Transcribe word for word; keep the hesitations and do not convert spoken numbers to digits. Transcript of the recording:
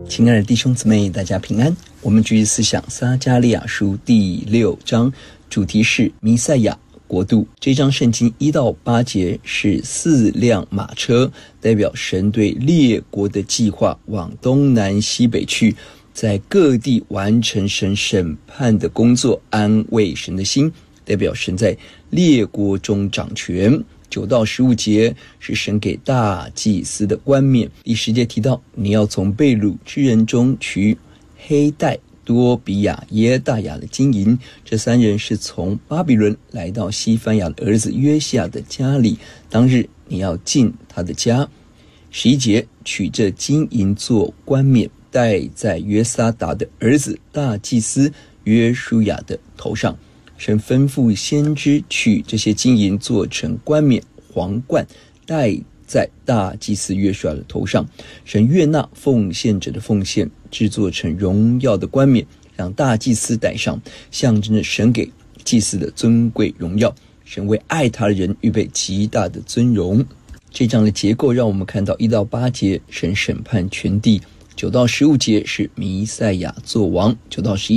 亲爱的弟兄姊妹，大家平安。我们继续思想撒迦利亚书第六章，主题是弥赛亚国度。这章圣经一到八节是四辆马车，代表神对列国的计划，往东南西北去，在各地完成神审判的工作，安慰神的心，代表神在列国中掌权。九到十五节是神给大祭司的冠冕。第十节提到，你要从被掳之人中取黑带、多比亚、耶大雅的金银，这三人是从巴比伦来到西番雅的儿子约西亚的家里，当日你要进他的家。十一节，取这金银做冠冕，戴在约撒达的儿子大祭司约书亚的头上。神吩咐先知取这些金银做成冠冕、皇冠，戴在大祭司约书亚的头上。神悦纳奉献者的奉献，制作成荣耀的冠冕，让大祭司戴上，象征着神给祭司的尊贵荣耀。神为爱他的人预备极大的尊荣。这章的结构让我们看到一到八节神审判全地，九到十五节是弥赛亚作王，九到十一